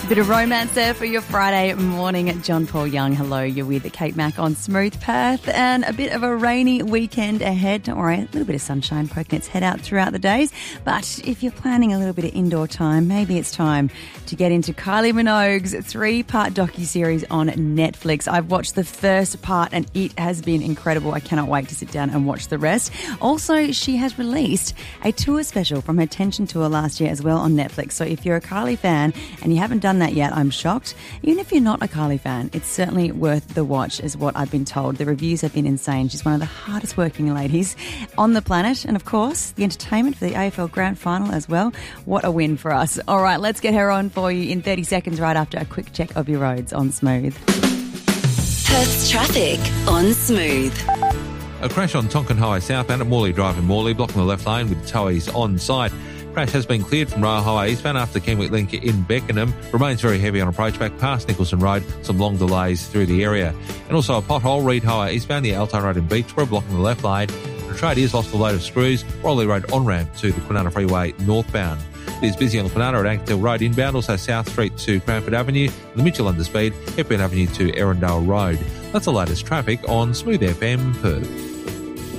Bit of romance there for your Friday morning. John Paul Young, hello. You're with Kate Mack on Smooth Perth, and a bit of a rainy weekend ahead. All right, a little bit of sunshine poking its head out throughout the days. But if you're planning a little bit of indoor time, maybe it's time to get into Kylie Minogue's 3-part docuseries on Netflix. I've watched the first part and it has been incredible. I cannot wait to sit down and watch the rest. Also, she has released a tour special from her Tension tour last year as well on Netflix. So if you're a Kylie fan and you haven't done that yet, I'm shocked. Even if you're not a Kylie fan, it's certainly worth the watch, is what I've been told. The reviews have been insane. She's one of the hardest working ladies on the planet. And of course, the entertainment for the AFL Grand Final as well. What a win for us. All right, let's get her on for you in 30 seconds right after a quick check of your roads on Smooth. Perth's traffic on Smooth. A crash on Tonkin Highway southbound at Morley Drive in Morley, blocking the left lane with towies on site. Crash has been cleared from Rail Highway eastbound after the Kenwick Link in Beckenham. Remains very heavy on approach back past Nicholson Road. Some long delays through the area. And also a pothole, Reed Highway eastbound the Altone Road in Beachborough, blocking the left lane. The tradie lost a load of screws. Raleigh Road on-ramp to the Kwinana Freeway northbound. It is busy on the Kwinana at Anktel Road inbound, also South Street to Cranford Avenue, and the Mitchell Underspeed, Hepburn Avenue to Erindale Road. That's the latest traffic on Smooth FM Perth.